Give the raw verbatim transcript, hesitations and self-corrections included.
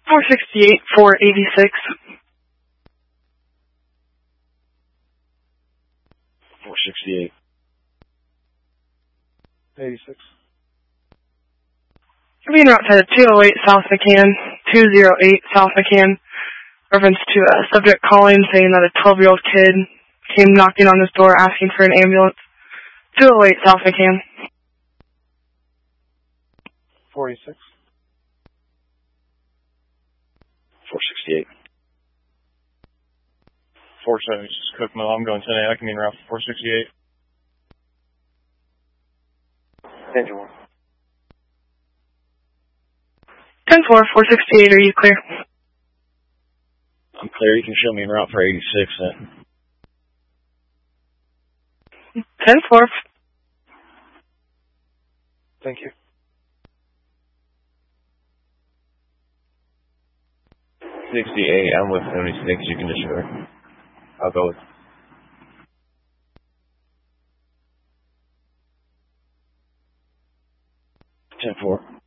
four sixty-eight, four eighty-six. four sixty-eight. eighty-six. Being route to two oh eight South McCann, two oh eight South McCann. Reference to a subject calling saying that a twelve-year-old kid came knocking on his door asking for an ambulance. two oh eight South McCann. forty-six. four sixty-eight. four seventy-six Cookmill. I'm going ten A. I can mean route four sixty-eight. ten four. ten four, four sixty-eight, are you clear? I'm clear. You can show me en route for eighty-six then. ten four. Thank you. sixty-eight. I'm with seventy-six. You can just show her. I'll go with ten four.